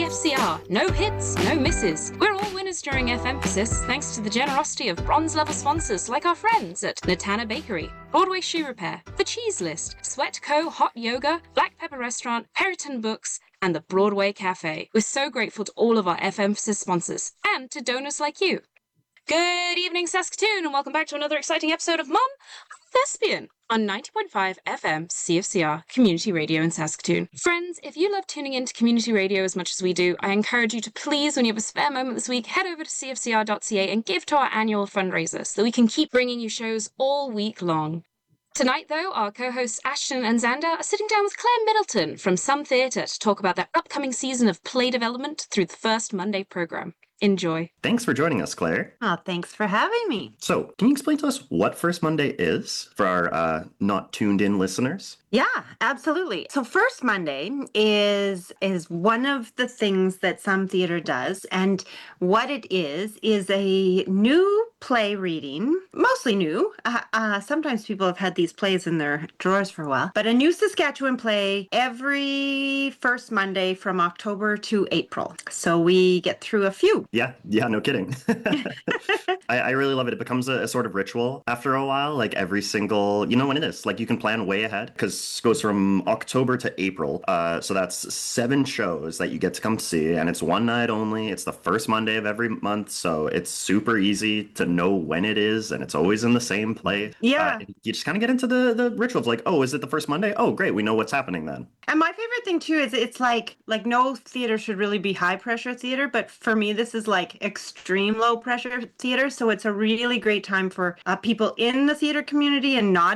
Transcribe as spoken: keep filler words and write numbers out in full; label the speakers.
Speaker 1: F C R. No hits, no misses. We're all winners during F Emphasis thanks to the generosity of bronze-level sponsors like our friends at Natana Bakery, Broadway Shoe Repair, The Cheese List, Sweat Co. Hot Yoga, Black Pepper Restaurant, Periton Books, and the Broadway Cafe. We're so grateful to all of our F Emphasis sponsors and to donors like you. Good evening, Saskatoon, and welcome back to another exciting episode of Mum, I'm Thespian on ninety point five F M C F C R Community Radio in Saskatoon. Friends, if you love tuning into community radio as much as we do, I encourage you to please, when you have a spare moment this week, head over to c f c r dot c a and give to our annual fundraiser so that we can keep bringing you shows all week long. Tonight, though, our co-hosts Ashton and Xander are sitting down with Claire Middleton from Some Theatre to talk about their upcoming season of play development through the First Monday programme. Enjoy.
Speaker 2: Thanks for joining us, Claire.
Speaker 3: Oh, thanks for having me.
Speaker 2: So, can you explain to us what First Monday is for our uh, not tuned in listeners?
Speaker 3: Yeah, absolutely. So First Monday is is one of the things that Some Theatre does, and what it is is a new play reading, mostly new. Uh, uh, sometimes people have had these plays in their drawers for a while, but a new Saskatchewan play every first Monday from October to April. So we get through a few.
Speaker 2: Yeah, yeah, no kidding. I, I really love it. It becomes a, a sort of ritual after a while, like every single, you know when it is, like you can plan way ahead because it goes from October to April. Uh, so that's seven shows that you get to come see, and it's one night only. It's the first Monday of every month, so it's super easy to know when it is, and it's always in the same play.
Speaker 3: Yeah.
Speaker 2: Uh, you just kind of get into the, the ritual of like, oh, is it the first Monday? Oh, great, we know what's happening then.
Speaker 3: And my favorite thing too is it's like like no theater should really be high pressure theater, but for me this is like extreme low pressure theater. So it's a really great time for uh, people in the theater community and not